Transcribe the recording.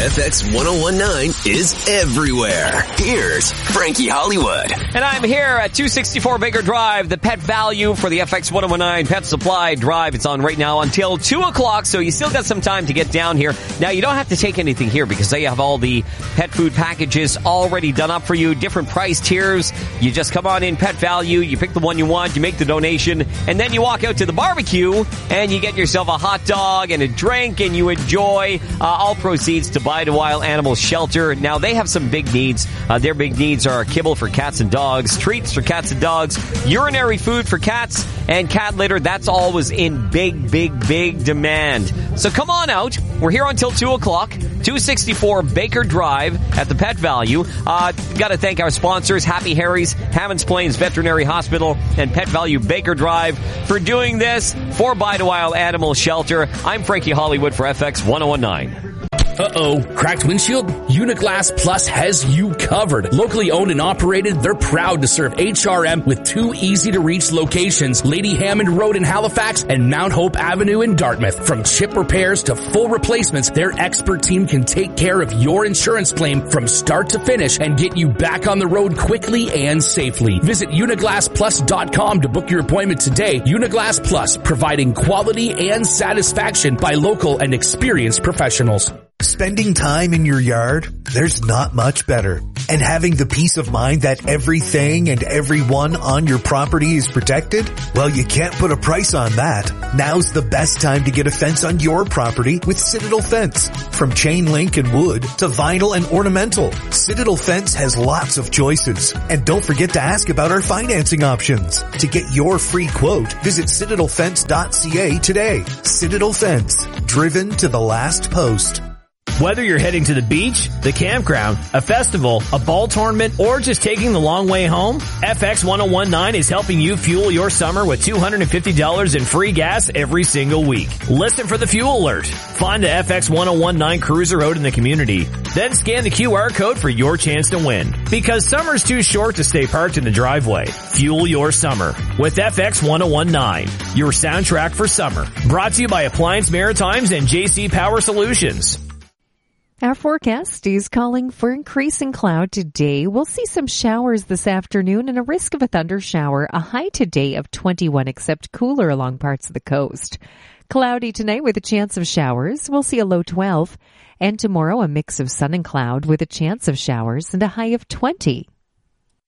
FX 1019 is everywhere. Here's Frankie Hollywood. And I'm here at 264 Baker Drive, the pet value for the FX 1019 Pet Supply Drive. It's on right now until 2 o'clock, so you still got some time to get down here. Now, you don't have to take anything here because they have all the pet food packages already done up for you, different price tiers. You just come on in, pet value, you pick the one you want, you make the donation, and then you walk out to the barbecue and you get yourself a hot dog and a drink and you enjoy all proceeds to Buy to Wild Animal Shelter. Now, they have some big needs. Their big needs are kibble for cats and dogs, treats for cats and dogs, urinary food for cats, and cat litter. That's always in big demand. So come on out. We're here until 2 o'clock. 264 Baker Drive at the Pet Value. Got to thank our sponsors, Happy Harry's, Hammonds Plains Veterinary Hospital, and Pet Value Baker Drive for doing this for Buy to Wild Animal Shelter. I'm Frankie Hollywood for FX 1019. Uh-oh, cracked windshield? Uniglass Plus has you covered. Locally owned and operated, they're proud to serve HRM with 2 easy-to-reach locations, Lady Hammond Road in Halifax and Mount Hope Avenue in Dartmouth. From chip repairs to full replacements, their expert team can take care of your insurance claim from start to finish and get you back on the road quickly and safely. Visit uniglassplus.com to book your appointment today. Uniglass Plus, providing quality and satisfaction by local and experienced professionals. Spending time in your yard, there's not much better. And having the peace of mind that everything and everyone on your property is protected? Well, you can't put a price on that. Now's the best time to get a fence on your property with Citadel Fence. From chain link and wood to vinyl and ornamental, Citadel Fence has lots of choices. And don't forget to ask about our financing options. To get your free quote, visit citadelfence.ca today. Citadel Fence, driven to the last post. Whether you're heading to the beach, the campground, a festival, a ball tournament, or just taking the long way home, FX 1019 is helping you fuel your summer with $250 in free gas every single week. Listen for the fuel alert. Find the FX 1019 cruiser out in the community. Then scan the QR code for your chance to win. Because summer's too short to stay parked in the driveway. Fuel your summer with FX 1019, your soundtrack for summer. Brought to you by Appliance Maritimes and JC Power Solutions. Our forecast is calling for increasing cloud today. We'll see some showers this afternoon and a risk of a thunder shower. A high today of 21, except cooler along parts of the coast. Cloudy tonight with a chance of showers. We'll see a low 12. And tomorrow a mix of sun and cloud with a chance of showers and a high of 20.